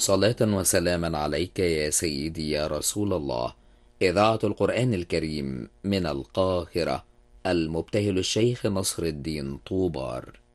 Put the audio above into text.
صلاة وسلاما عليك يا سيدي يا رسول الله. إذاعة القرآن الكريم من القاهرة، المبتهل الشيخ نصر الدين طوبار.